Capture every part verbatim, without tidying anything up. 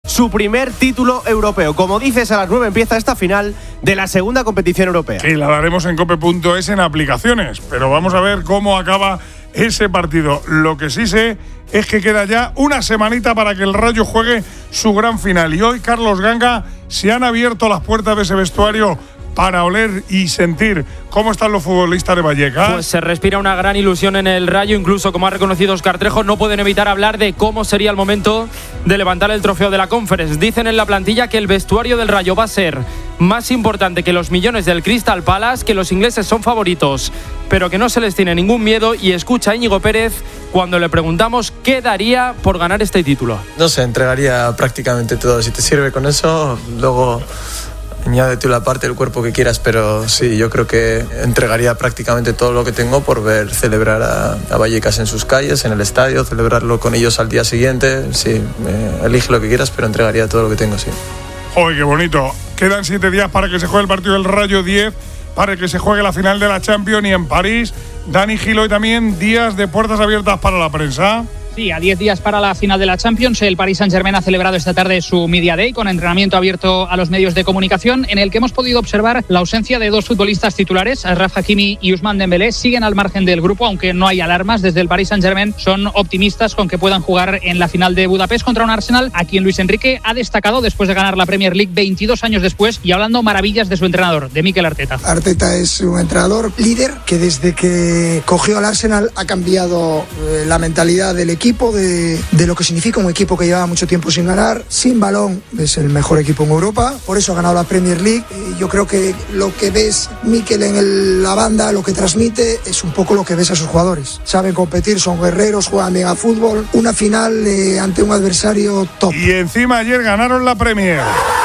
su primer título europeo. Como dices, a las nueve empieza esta final de la segunda competición europea. Y la daremos en cope punto es en aplicaciones, pero vamos a ver cómo acaba ese partido. Lo que sí sé es que queda ya una semanita para que el Rayo juegue su gran final. Y hoy, Carlos Ganga, se han abierto las puertas de ese vestuario para oler y sentir cómo están los futbolistas de Vallecas. Pues se respira una gran ilusión en el Rayo, incluso como ha reconocido Óscar Trejo, no pueden evitar hablar de cómo sería el momento de levantar el trofeo de la Conference. Dicen en la plantilla que el vestuario del Rayo va a ser más importante que los millones del Crystal Palace, que los ingleses son favoritos, pero que no se les tiene ningún miedo. Y escucha a Íñigo Pérez cuando le preguntamos qué daría por ganar este título. No sé, entregaría prácticamente todo. Si te sirve con eso, luego añade tú la parte del cuerpo que quieras, pero sí, yo creo que entregaría prácticamente todo lo que tengo por ver celebrar a, a Vallecas en sus calles, en el estadio, celebrarlo con ellos al día siguiente. Sí, eh, elige lo que quieras, pero entregaría todo lo que tengo, sí. ¡Joder, qué bonito! Quedan siete días para que se juegue el partido del Rayo, diez para que se juegue la final de la Champions, y en París, Dani Gil, hoy también días de puertas abiertas para la prensa. Sí, a diez días para la final de la Champions, el Paris Saint-Germain ha celebrado esta tarde su Media Day con entrenamiento abierto a los medios de comunicación, en el que hemos podido observar la ausencia de dos futbolistas titulares. Achraf Hakimi y Ousmane Dembélé siguen al margen del grupo, aunque no hay alarmas. Desde el Paris Saint-Germain son optimistas con que puedan jugar en la final de Budapest contra un Arsenal a quien Luis Enrique ha destacado después de ganar la Premier League veintidós años después, y hablando maravillas de su entrenador, de Mikel Arteta. Arteta es un entrenador líder que desde que cogió al Arsenal ha cambiado eh, la mentalidad del equipo, de, de lo que significa un equipo que llevaba mucho tiempo sin ganar, sin balón. Es el mejor equipo en Europa, por eso ha ganado la Premier League. Eh, yo creo que lo que ves Mikel en el, la banda, lo que transmite, es un poco lo que ves a sus jugadores. Saben competir, son guerreros, juegan bien a fútbol. Una final eh, ante un adversario top. Y encima ayer ganaron la Premier,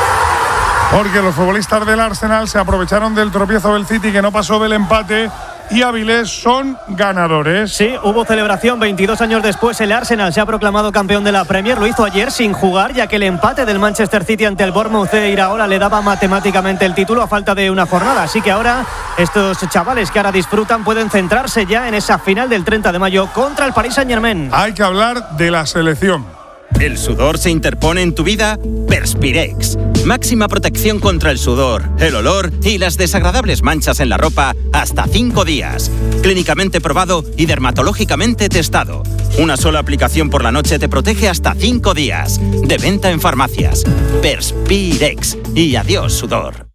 porque los futbolistas del Arsenal se aprovecharon del tropiezo del City, que no pasó del empate, y Avilés son ganadores. Sí, hubo celebración. veintidós años después, el Arsenal se ha proclamado campeón de la Premier. Lo hizo ayer sin jugar, ya que el empate del Manchester City ante el Bournemouth de Iraola le daba matemáticamente el título a falta de una jornada. Así que ahora estos chavales que ahora disfrutan pueden centrarse ya en esa final del treinta de mayo contra el Paris Saint-Germain. Hay que hablar de la selección. ¿El sudor se interpone en tu vida? Perspirex. Máxima protección contra el sudor, el olor y las desagradables manchas en la ropa hasta cinco días. Clínicamente probado y dermatológicamente testado. Una sola aplicación por la noche te protege hasta cinco días. De venta en farmacias. Perspirex. Y adiós, sudor.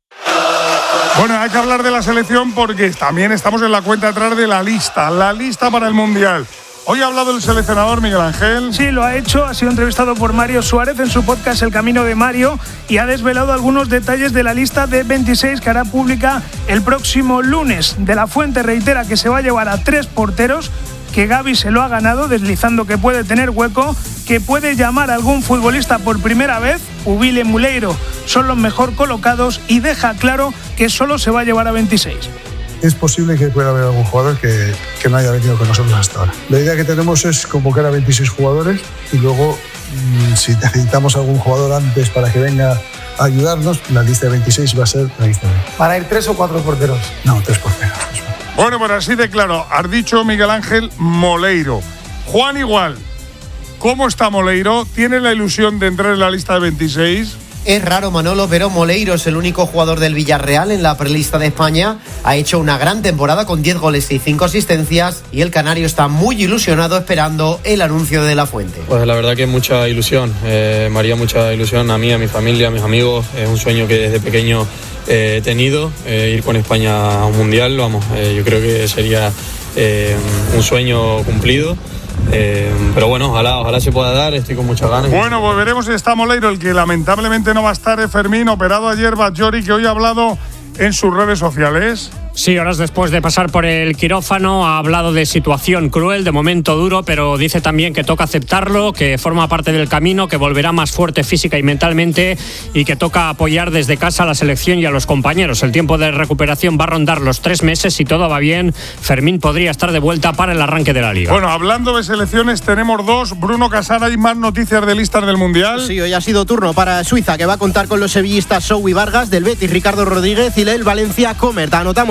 Bueno, hay que hablar de la selección porque también estamos en la cuenta atrás de la lista. La lista para el Mundial. Hoy ha hablado el seleccionador Miguel Ángel. Sí, lo ha hecho. Ha sido entrevistado por Mario Suárez en su podcast El Camino de Mario y ha desvelado algunos detalles de la lista de veintiséis que hará pública el próximo lunes. De la Fuente reitera que se va a llevar a tres porteros, que Gavi se lo ha ganado, deslizando que puede tener hueco, que puede llamar a algún futbolista por primera vez. Hubil y Muleiro son los mejor colocados y deja claro que solo se va a llevar a veintiséis. Es posible que pueda haber algún jugador que, que no haya venido con nosotros hasta ahora. La idea que tenemos es convocar a veintiséis jugadores y luego, mmm, si necesitamos algún jugador antes para que venga a ayudarnos, la lista de veintiséis va a ser la lista de veintiséis. ¿Para ir tres o cuatro porteros? No, tres porteros. Bueno, pues así de claro, has dicho Miguel Ángel Moleiro. Juan, igual, ¿cómo está Moleiro? ¿Tiene la ilusión de entrar en la lista de veintiséis? Es raro, Manolo, pero Moleiro es el único jugador del Villarreal en la prelista de España. Ha hecho una gran temporada con diez goles y cinco asistencias y el canario está muy ilusionado esperando el anuncio de la Fuente. Pues la verdad que mucha ilusión, eh, me haría mucha ilusión a mí, a mi familia, a mis amigos. Es un sueño que desde pequeño eh, he tenido, eh, ir con España a un mundial. Vamos, eh, yo creo que sería eh, un sueño cumplido. Eh, pero bueno, ojalá, ojalá se pueda dar, estoy con muchas ganas. Bueno, pues veremos si está Moleiro. El que lamentablemente no va a estar es Fermín, operado ayer Batllori, que hoy ha hablado en sus redes sociales. Sí, horas después de pasar por el quirófano ha hablado de situación cruel, de momento duro, pero dice también que toca aceptarlo, que forma parte del camino, que volverá más fuerte física y mentalmente y que toca apoyar desde casa a la selección y a los compañeros. El tiempo de recuperación va a rondar los tres meses. Si todo va bien, Fermín podría estar de vuelta para el arranque de la Liga. Bueno, hablando de selecciones, tenemos dos. Bruno Casara, y más noticias de listas del Mundial. Sí, hoy ha sido turno para Suiza, que va a contar con los sevillistas Sou y Vargas, del Betis Ricardo Rodríguez y del Valencia Comert. Anotamos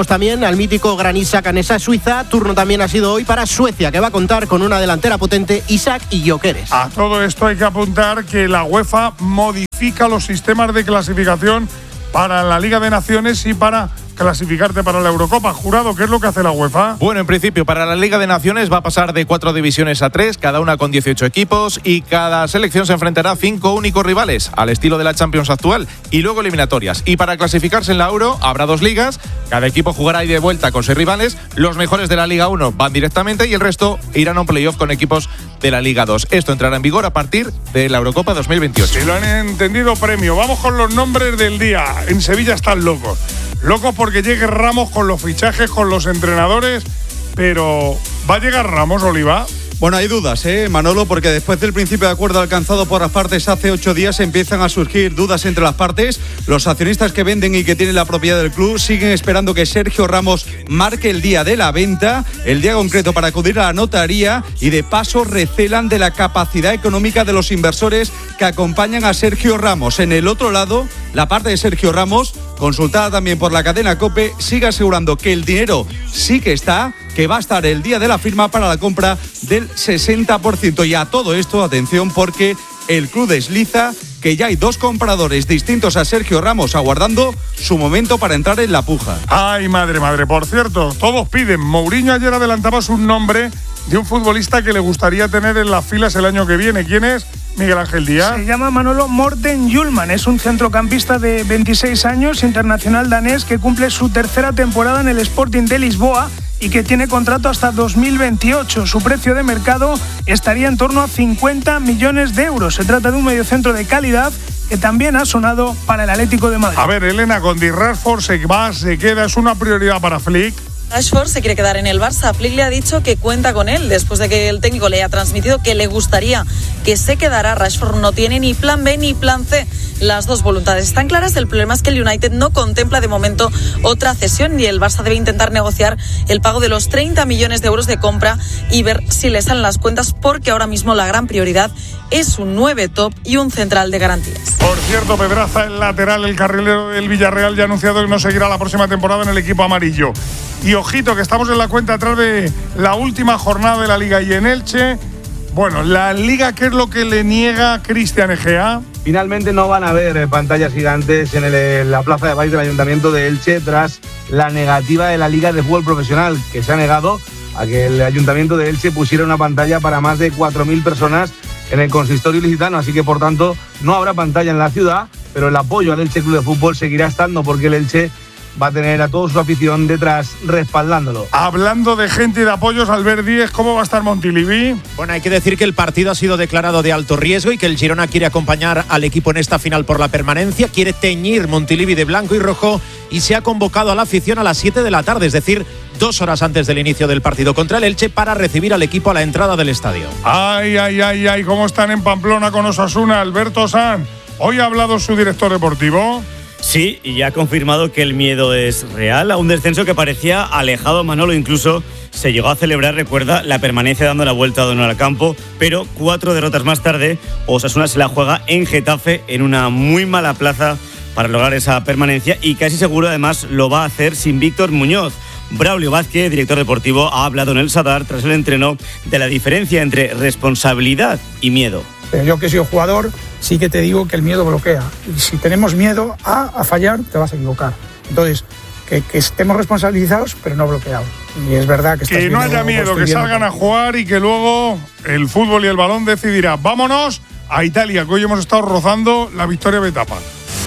también al mítico Granit Xhaka en esa Suiza. Turno también ha sido hoy para Suecia, que va a contar con una delantera potente, Isaac y Gyökeres. A todo esto hay que apuntar que la UEFA modifica los sistemas de clasificación para la Liga de Naciones y para clasificarte para la Eurocopa. Jurado, ¿qué es lo que hace la UEFA? Bueno, en principio, para la Liga de Naciones va a pasar de cuatro divisiones a tres, cada una con dieciocho equipos, y cada selección se enfrentará a cinco únicos rivales, al estilo de la Champions actual, y luego eliminatorias. Y para clasificarse en la Euro habrá dos ligas, cada equipo jugará ida y de vuelta con seis rivales, los mejores de la Liga uno van directamente y el resto irán a un playoff con equipos de la Liga dos. Esto entrará en vigor a partir de la Eurocopa dos mil veintiocho. Si lo han entendido, premio. Vamos con los nombres del día. En Sevilla están locos. Locos porque llegue Ramos con los fichajes, con los entrenadores, pero ¿va a llegar Ramos, Oliva? Bueno, hay dudas, ¿eh, Manolo? Porque después del principio de acuerdo alcanzado por las partes hace ocho días empiezan a surgir dudas entre las partes. Los accionistas que venden y que tienen la propiedad del club siguen esperando que Sergio Ramos marque el día de la venta, el día concreto para acudir a la notaría, y de paso recelan de la capacidad económica de los inversores que acompañan a Sergio Ramos. En el otro lado, la parte de Sergio Ramos, consultada también por la cadena COPE, sigue asegurando que el dinero sí que está, que va a estar el día de la firma para la compra del sesenta por ciento. Y a todo esto, atención, porque el club desliza que ya hay dos compradores distintos a Sergio Ramos aguardando su momento para entrar en la puja. Ay, madre, madre. Por cierto, todos piden. Mourinho ayer adelantaba su nombre de un futbolista que le gustaría tener en las filas el año que viene. ¿Quién es? Miguel Ángel Díaz. Se llama Manolo Morten Hjulmand, es un centrocampista de veintiséis años, internacional danés, que cumple su tercera temporada en el Sporting de Lisboa y que tiene contrato hasta dos mil veintiocho. Su precio de mercado estaría en torno a cincuenta millones de euros. Se trata de un mediocentro de calidad que también ha sonado para el Atlético de Madrid. A ver, Elena, con Di Rashford se va, se queda, es una prioridad para Flick. Rashford se quiere quedar en el Barça. Flick le ha dicho que cuenta con él después de que el técnico le haya transmitido que le gustaría que se quedara. Rashford no tiene ni plan B ni plan C. Las dos voluntades están claras. El problema es que el United no contempla de momento otra cesión y el Barça debe intentar negociar el pago de los treinta millones de euros de compra y ver si le salen las cuentas, porque ahora mismo la gran prioridad es un nueve top y un central de garantías. Por cierto, Pedraza, el lateral, el carrilero del Villarreal, ya ha anunciado que no seguirá la próxima temporada en el equipo amarillo. Y ojito, que estamos en la cuenta atrás de la última jornada de la Liga. Y en Elche, bueno, la Liga, ¿qué es lo que le niega Cristian Egea? Finalmente no van a haber eh, pantallas gigantes en, el, en la plaza de baile del Ayuntamiento de Elche tras la negativa de la Liga de Fútbol Profesional, que se ha negado a que el Ayuntamiento de Elche pusiera una pantalla para más de cuatro mil personas en el consistorio ilicitano. Así que, por tanto, no habrá pantalla en la ciudad, pero el apoyo al Elche Club de Fútbol seguirá estando, porque el Elche va a tener a toda su afición detrás respaldándolo. Hablando de gente y de apoyos, Albert Díez, ¿cómo va a estar Montilivi? Bueno, hay que decir que el partido ha sido declarado de alto riesgo y que el Girona quiere acompañar al equipo en esta final por la permanencia, quiere teñir Montilivi de blanco y rojo y se ha convocado a la afición a las siete de la tarde, es decir, dos horas antes del inicio del partido contra el Elche, para recibir al equipo a la entrada del estadio. Ay, ay, ay, ay, ¿cómo están en Pamplona con Osasuna? Alberto Sanz, hoy ha hablado su director deportivo. Sí, y ha confirmado que el miedo es real a un descenso que parecía alejado. Manolo incluso se llegó a celebrar, recuerda, la permanencia dando la vuelta de honor al campo, pero cuatro derrotas más tarde, Osasuna se la juega en Getafe, en una muy mala plaza para lograr esa permanencia, y casi seguro además lo va a hacer sin Víctor Muñoz. Braulio Vázquez, director deportivo, ha hablado en el Sadar tras el entreno de la diferencia entre responsabilidad y miedo. Yo que he sido jugador, sí que te digo que el miedo bloquea. Y si tenemos miedo a, a fallar, te vas a equivocar. Entonces, que, que estemos responsabilizados, pero no bloqueados. Y es verdad que... Que no haya miedo, que salgan a jugar y que luego el fútbol y el balón decidirá. Vámonos a Italia, que hoy hemos estado rozando la victoria de etapa.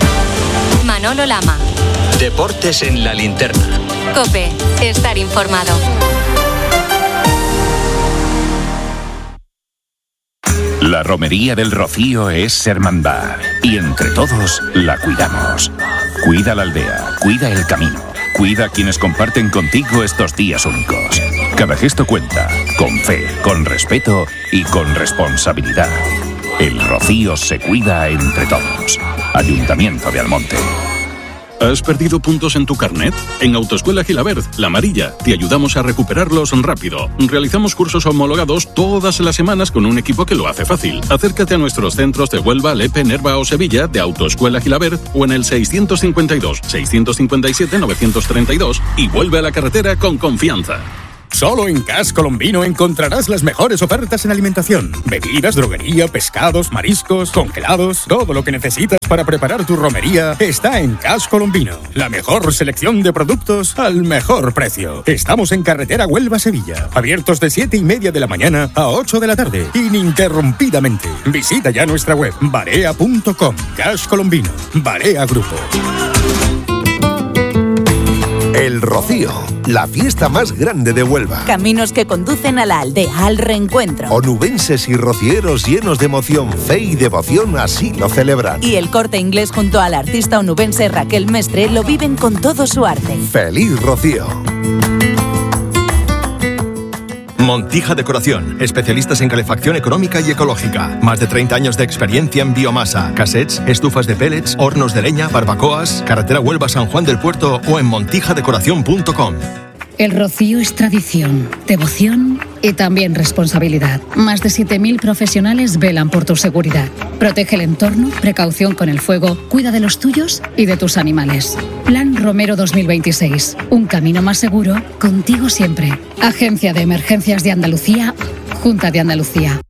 Manolo Lama. Deportes en la linterna. COPE, estar informado. La romería del Rocío es hermandad y entre todos la cuidamos. Cuida la aldea, cuida el camino, cuida a quienes comparten contigo estos días únicos. Cada gesto cuenta, con fe, con respeto y con responsabilidad. El Rocío se cuida entre todos. Ayuntamiento de Almonte. ¿Has perdido puntos en tu carnet? En Autoescuela Gilabert, la amarilla, te ayudamos a recuperarlos rápido. Realizamos cursos homologados todas las semanas con un equipo que lo hace fácil. Acércate a nuestros centros de Huelva, Lepe, Nerva o Sevilla de Autoescuela Gilabert o en el seiscientos cincuenta y dos, seiscientos cincuenta y siete, novecientos treinta y dos y vuelve a la carretera con confianza. Solo en Cash Colombino encontrarás las mejores ofertas en alimentación. Bebidas, droguería, pescados, mariscos, congelados. Todo lo que necesitas para preparar tu romería está en Cash Colombino. La mejor selección de productos al mejor precio. Estamos en carretera Huelva-Sevilla. Abiertos de siete y media de la mañana a ocho de la tarde. Ininterrumpidamente. Visita ya nuestra web barea punto com. Cash Colombino. Barea Grupo. El Rocío, la fiesta más grande de Huelva. Caminos que conducen a la aldea, al reencuentro. Onubenses y rocieros llenos de emoción, fe y devoción así lo celebran. Y el Corte Inglés junto a la artista onubense Raquel Mestre lo viven con todo su arte. ¡Feliz Rocío! Montija Decoración, especialistas en calefacción económica y ecológica. Más de treinta años de experiencia en biomasa, cassettes, estufas de pellets, hornos de leña, barbacoas, carretera Huelva-San Juan del Puerto o en montija decoración punto com. El Rocío es tradición, devoción y también responsabilidad. Más de siete mil profesionales velan por tu seguridad. Protege el entorno, precaución con el fuego, cuida de los tuyos y de tus animales. Plan Romero dos mil veintiséis. Un camino más seguro, contigo siempre. Agencia de Emergencias de Andalucía, Junta de Andalucía.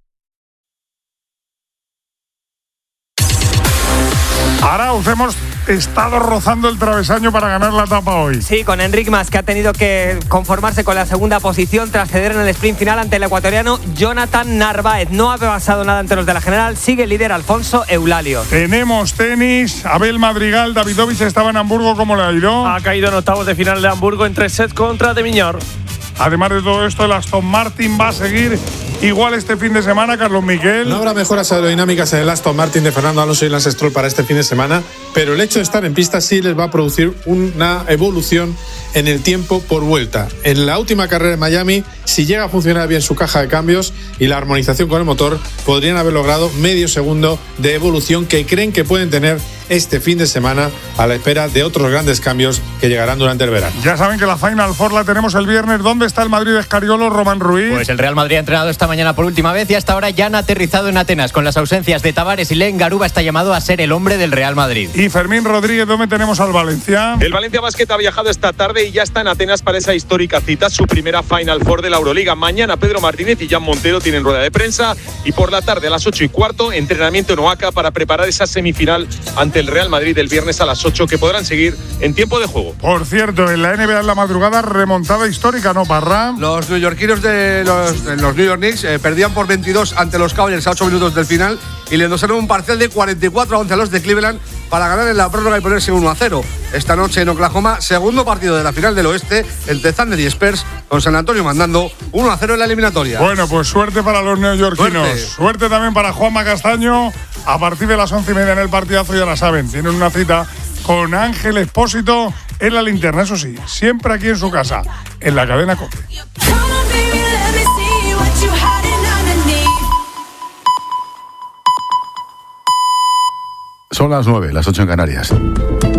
Arauz, hemos estado rozando el travesaño para ganar la etapa hoy. Sí, con Enric Mas, que ha tenido que conformarse con la segunda posición tras ceder en el sprint final ante el ecuatoriano Jonathan Narváez. No ha pasado nada ante los de la general, sigue el líder Alfonso Eulalio. Tenemos tenis, Abel Madrigal, Davidovich estaba en Hamburgo, ¿cómo le ha ido? Ha caído en octavos de final de Hamburgo en tres sets contra de Miñor. Además de todo esto, el Aston Martin va a seguir igual este fin de semana, Carlos Miguel. No habrá mejoras aerodinámicas en el Aston Martin de Fernando Alonso y Lance Stroll para este fin de semana, pero el hecho de estar en pista sí les va a producir una evolución en el tiempo por vuelta. En la última carrera en Miami, si llega a funcionar bien su caja de cambios y la armonización con el motor, podrían haber logrado medio segundo de evolución que creen que pueden tener este fin de semana a la espera de otros grandes cambios que llegarán durante el verano. Ya saben que la Final Four la tenemos el viernes. ¿Dónde está el Madrid de Escariolo, Román Ruiz? Pues el Real Madrid ha entrenado esta mañana por última vez y hasta ahora ya han aterrizado en Atenas. Con las ausencias de Tavares y Len, Garuba está llamado a ser el hombre del Real Madrid. Y Fermín Rodríguez, ¿dónde tenemos al Valencia? El Valencia Basket ha viajado esta tarde y ya está en Atenas para esa histórica cita, su primera Final Four de la Euroliga. Mañana Pedro Martínez y Jan Montero tienen rueda de prensa y por la tarde a las ocho y cuarto entrenamiento en Oaxaca para preparar esa semifinal ante el Real Madrid el viernes a las ocho que podrán seguir en tiempo de juego. Por cierto, en la N B A en la madrugada remontada histórica, ¿no, Parra? Los neoyorquinos de los, de los New York Knicks eh, perdían por veintidós ante los Cavaliers a ocho minutos del final y le endosaron un parcial de cuarenta y cuatro a once a los de Cleveland para ganar en la prórroga y ponerse uno a cero. Esta noche en Oklahoma, segundo partido de la final del oeste entre Thunder y Spurs, con San Antonio mandando uno a cero en la eliminatoria. Bueno, pues suerte para los neoyorquinos. Suerte, suerte también para Juanma Castaño. A partir de las once y media en el partidazo, ya la saben, tienen una cita con Ángel Expósito en la linterna. Eso sí, siempre aquí en su casa, en la cadena COPE. Son las nueve, las ocho en Canarias.